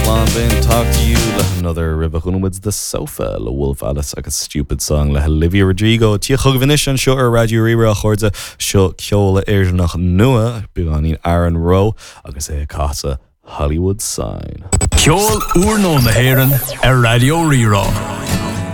on then talk to you another River Hunwoods The Sofa Le Wolf Alice like a stupid song le Olivia Rodrigo Tia Chugvinish and show Radio Rira Chorda show Kyola Ernach Nua Biganin Aaron Rowe agus Casa Hollywood Sign Kjol Oernon de Heren Radio Rira